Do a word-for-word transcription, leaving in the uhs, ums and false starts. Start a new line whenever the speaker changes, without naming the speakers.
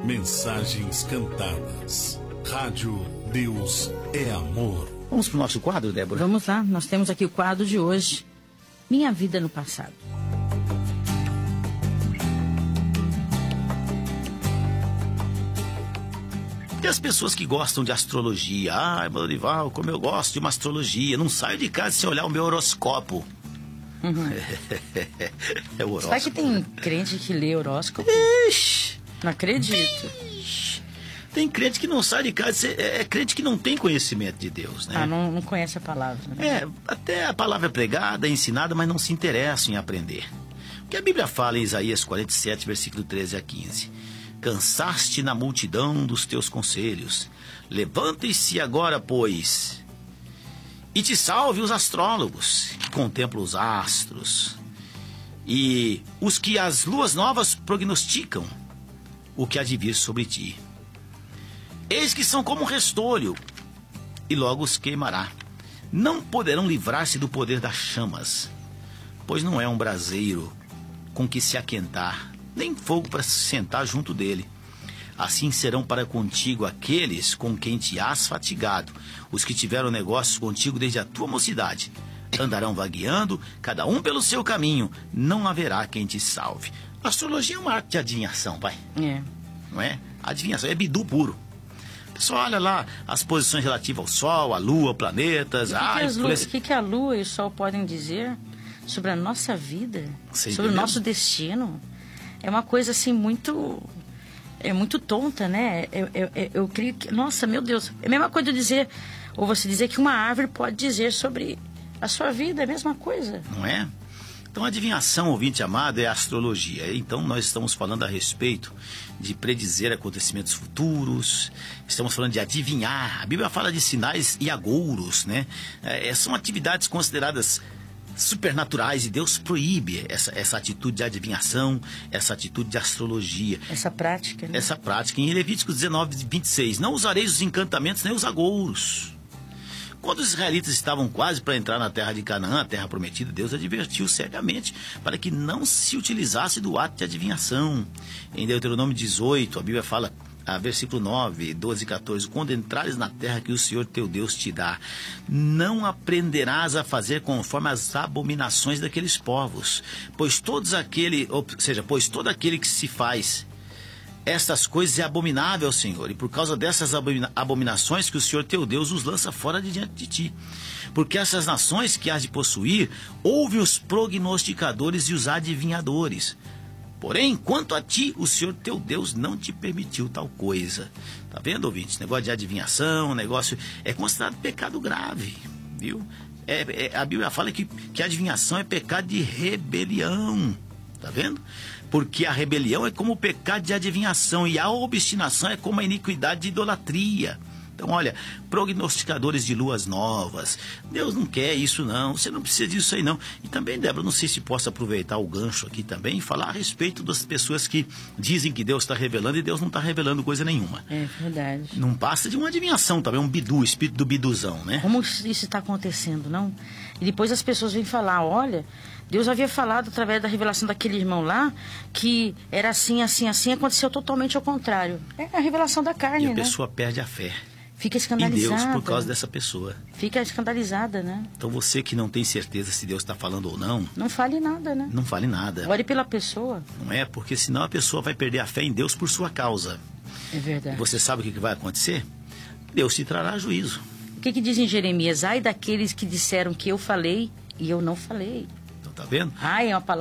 Mensagens cantadas. Rádio Deus é Amor.
Vamos para o nosso quadro, Débora?
Vamos lá, nós temos aqui o quadro de hoje. Minha vida no passado.
Tem as pessoas que gostam de astrologia. Ai, Dorival, como eu gosto de uma astrologia. Não saio de casa sem olhar o meu horóscopo.
Uhum.
É o horóscopo.
Sabe que tem crente que lê horóscopo?
Ixi,
Não acredito.
ixi. Tem crente que não sai de casa. É, é crente que não tem conhecimento de Deus, né?
Ah, não, não conhece a palavra. Né?
É, até a palavra é pregada, é ensinada, mas não se interessa em aprender. O que a Bíblia fala em Isaías quarenta e sete, versículo treze a quinze. Cansaste na multidão dos teus conselhos. Levante-se agora, pois, e te salve os astrólogos, que contemplam os astros, e os que as luas novas prognosticam o que há de vir sobre ti. Eis que são como um restolho, e logo os queimará. Não poderão livrar-se do poder das chamas, pois não é um braseiro com que se aquentar, nem fogo para se sentar junto dele. Assim serão para contigo aqueles com quem te has fatigado, os que tiveram negócios contigo desde a tua mocidade. Andarão vagueando, cada um pelo seu caminho, não haverá quem te salve. A astrologia é uma arte de adivinhação, pai.
É.
Não é? Adivinhação, é bidu puro. O pessoal olha lá as posições relativas ao Sol, à Lua, planetas.
O que,
ah,
que, as lu-
esse...
que, que a Lua e o Sol podem dizer sobre a nossa vida?
Você
sobre
entendeu?
o nosso destino? É uma coisa assim muito... É muito tonta, né? Eu, eu, eu, eu creio que... Nossa, meu Deus. É a mesma coisa de dizer... Ou você dizer que uma árvore pode dizer sobre a sua vida. É a mesma coisa.
Não é? Então, a adivinhação, ouvinte amado, é a astrologia. Então, nós estamos falando a respeito de predizer acontecimentos futuros. Estamos falando de adivinhar. A Bíblia fala de sinais e agouros, né? É, são atividades consideradas supernaturais e Deus proíbe essa, essa atitude de adivinhação, essa atitude de astrologia.
Essa prática, né?
Essa prática. Em Levítico dezenove, vinte e seis, não usareis os encantamentos nem os agouros. Quando os israelitas estavam quase para entrar na terra de Canaã, a terra prometida, Deus advertiu cegamente para que não se utilizasse do ato de adivinhação. Em Deuteronômio dezoito, a Bíblia fala, a versículo nove, doze e quatorze, quando entrares na terra que o Senhor teu Deus te dá, não aprenderás a fazer conforme as abominações daqueles povos, pois todos aquele, ou seja, pois todo aquele que se faz estas coisas é abominável ao Senhor, e por causa dessas abomina- abominações que o Senhor teu Deus os lança fora de diante de ti. Porque essas nações que hás de possuir, ouve os prognosticadores e os adivinhadores. Porém, quanto a ti, o Senhor teu Deus não te permitiu tal coisa. Tá vendo, ouvinte? Negócio de adivinhação, negócio... é considerado pecado grave, viu? É, é, a Bíblia fala que, que a adivinhação é pecado de rebelião. Tá vendo? Porque a rebelião é como o pecado de adivinhação e a obstinação é como a iniquidade de idolatria. Então, olha, prognosticadores de luas novas, Deus não quer isso não, você não precisa disso aí não. E também, Débora, não sei se posso aproveitar o gancho aqui também e falar a respeito das pessoas que dizem que Deus está revelando e Deus não está revelando coisa nenhuma.
É verdade.
Não passa de uma adivinhação também, um bidu, o espírito do biduzão, né?
Como isso está acontecendo, não? E depois as pessoas vêm falar, olha, Deus havia falado através da revelação daquele irmão lá que era assim, assim, assim, aconteceu totalmente ao contrário. É a revelação da carne,
E a
né?
pessoa perde a fé
Fica
em
escandalizada.
Deus por causa dessa pessoa.
Fica escandalizada, né?
Então você que não tem certeza se Deus está falando ou não,
Não fale nada, né?
não fale nada.
Ore pela pessoa.
Não é? Porque senão a pessoa vai perder a fé em Deus por sua causa.
É verdade.
E você sabe o que que vai acontecer? Deus te trará juízo.
O que que diz em Jeremias? Ai daqueles que disseram que eu falei e eu não falei.
Então tá vendo?
Ai, é uma palavra